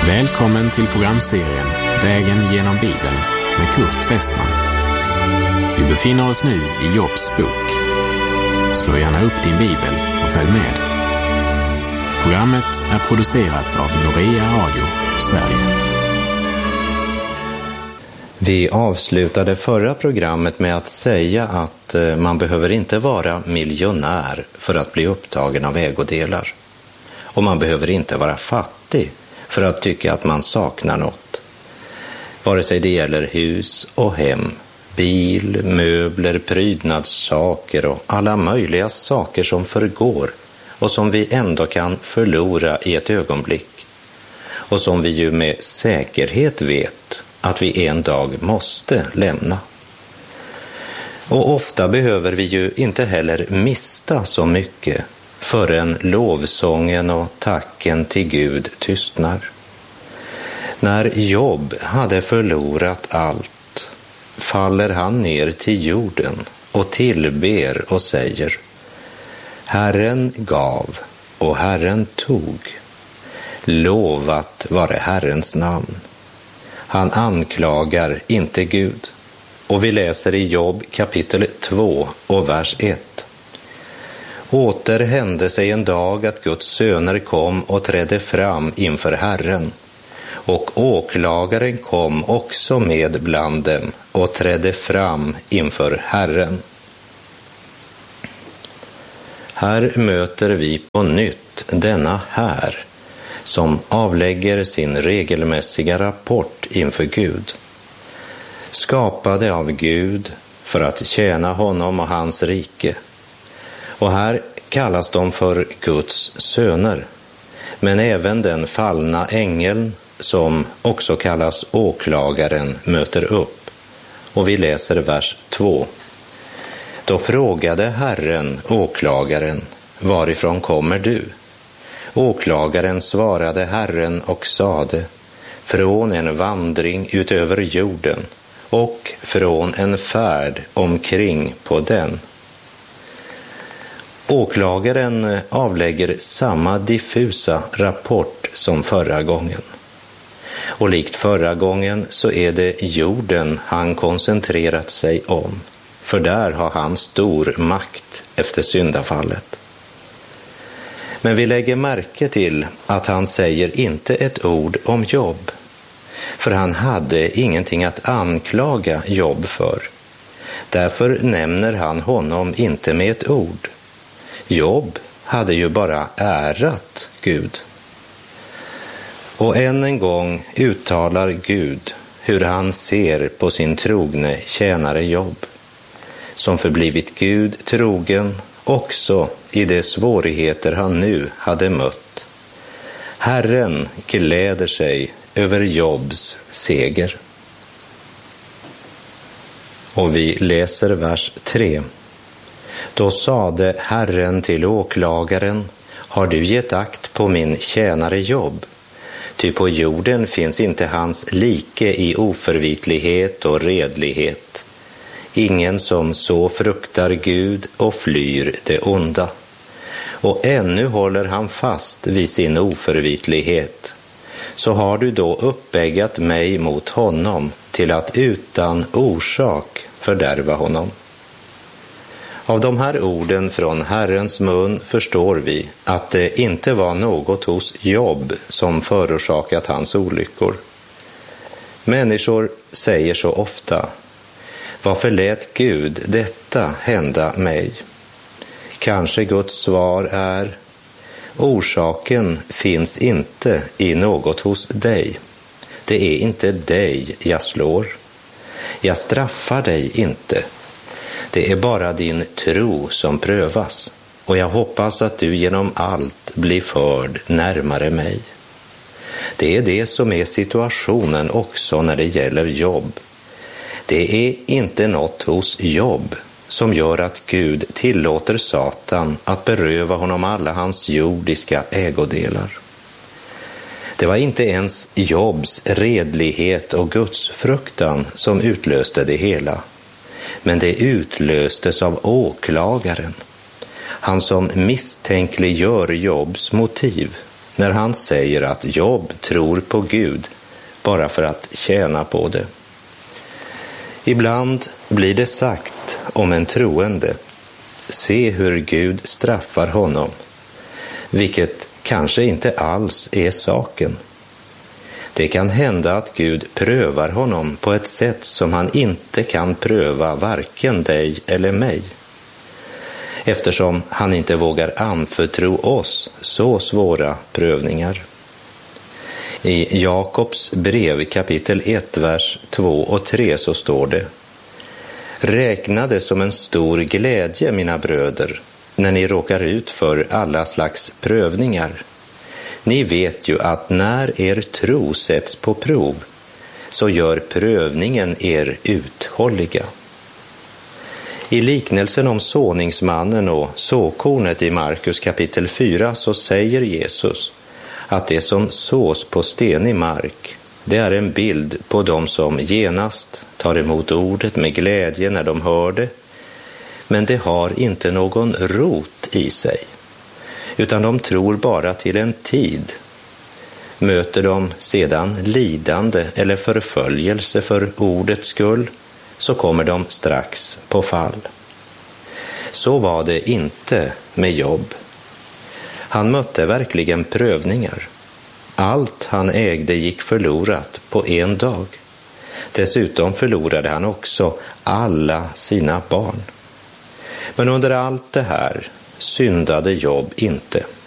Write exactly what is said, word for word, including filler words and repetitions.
Välkommen till programserien Vägen genom Bibeln med Kurt Westman. Vi befinner oss nu i Jobs bok. Slå gärna upp din bibel och följ med. Programmet är producerat av Norea Radio, Sverige. Vi avslutade förra programmet med att säga att man behöver inte vara miljonär för att bli upptagen av ägodelar. Och man behöver inte vara fattig för att tycka att man saknar något. Vare sig det gäller hus och hem, bil, möbler, prydnadssaker och alla möjliga saker som förgår och som vi ändå kan förlora i ett ögonblick. Och som vi ju med säkerhet vet att vi en dag måste lämna. Och ofta behöver vi ju inte heller mista så mycket förrän lovsången och tacken till Gud tystnar. När Job hade förlorat allt faller han ner till jorden och tillber och säger: Herren gav och Herren tog. Lovat vare Herrens namn. Han anklagar inte Gud. Och vi läser i Job kapitel två och vers ett. Åter hände sig en dag att Guds söner kom och trädde fram inför Herren. Och åklagaren kom också med bland dem och trädde fram inför Herren. Här möter vi på nytt denna här som avlägger sin regelmässiga rapport inför Gud. Skapade av Gud för att tjäna honom och hans rike. Och här kallas de för Guds söner, men även den fallna ängeln som också kallas åklagaren möter upp. Och vi läser vers två. Då frågade Herren åklagaren: varifrån kommer du? Åklagaren svarade Herren och sade: från en vandring utöver jorden och från en färd omkring på den. Åklagaren avlägger samma diffusa rapport som förra gången. Och likt förra gången så är det jorden han koncentrerat sig om, för där har han stor makt efter syndafallet. Men vi lägger märke till att han säger inte ett ord om Job, för han hade ingenting att anklaga Job för. Därför nämner han honom inte med ett ord. Job hade ju bara ärat Gud. Och än en gång uttalar Gud hur han ser på sin trogne tjänare Job, som förblivit Gud trogen också i de svårigheter han nu hade mött. Herren gläder sig över Jobs seger. Och vi läser vers tre. Då sade Herren till åklagaren: har du gett akt på min tjänare Job? Ty på jorden finns inte hans like i oförvitlighet och redlighet. Ingen som så fruktar Gud och flyr det onda. Och ännu håller han fast vid sin oförvitlighet. Så har du då uppbäggat mig mot honom till att utan orsak fördärva honom. Av de här orden från Herrens mun förstår vi att det inte var något hos Job som förorsakat hans olyckor. Människor säger så ofta: varför lät Gud detta hända mig? Kanske Guds svar är: orsaken finns inte i något hos dig. Det är inte dig jag slår. Jag straffar dig inte. Det är bara din tro som prövas, och jag hoppas att du genom allt blir förd närmare mig. Det är det som är situationen också när det gäller Job. Det är inte något hos Job som gör att Gud tillåter Satan att beröva honom alla hans jordiska ägodelar. Det var inte ens Jobs redlighet och Guds fruktan som utlöste det hela, men det utlöstes av åklagaren. Han som misstänkliggör Jobs motiv när han säger att Job tror på Gud bara för att tjäna på det. Ibland blir det sagt om en troende: se hur Gud straffar honom, vilket kanske inte alls är saken. Det kan hända att Gud prövar honom på ett sätt som han inte kan pröva varken dig eller mig, eftersom han inte vågar anförtro oss så svåra prövningar. I Jakobs brev kapitel ett, vers två och tre så står det: räkna det som en stor glädje, mina bröder, när ni råkar ut för alla slags prövningar. Ni vet ju att när er tro sätts på prov så gör prövningen er uthålliga. I liknelsen om såningsmannen och såkornet i Markus kapitel fyra så säger Jesus att det som sås på stenig mark, det är en bild på dem som genast tar emot ordet med glädje när de hör det, men det har inte någon rot i sig, utan de tror bara till en tid. Möter de sedan lidande eller förföljelse för ordets skull, så kommer de strax på fall. Så var det inte med Job. Han mötte verkligen prövningar. Allt han ägde gick förlorat på en dag. Dessutom förlorade han också alla sina barn. Men under allt det här syndade Job inte,